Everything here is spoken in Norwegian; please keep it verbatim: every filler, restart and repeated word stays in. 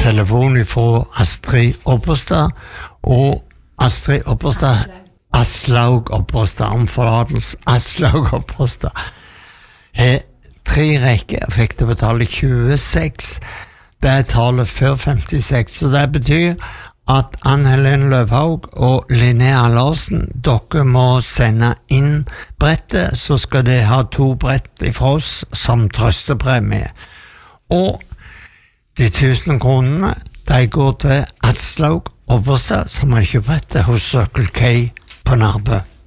telefon fra Astrid Opperstad, og Astrid Opperstad, Aslaug Opperstad, om forlatelse, Aslaug Opperstad, har tre rekker, fikk det betale tjueseks, det er tallet før femtiseks, så det betyr at Ann-Helen Løvhaug og Linnea Larsen, dere må sende inn brettet, så skal de ha to brett ifra oss som trøstepremie. Og de tusen kronene, de går til Aslaug Opperstad, som har kjøpt brettet hos Circle K på Nærbø.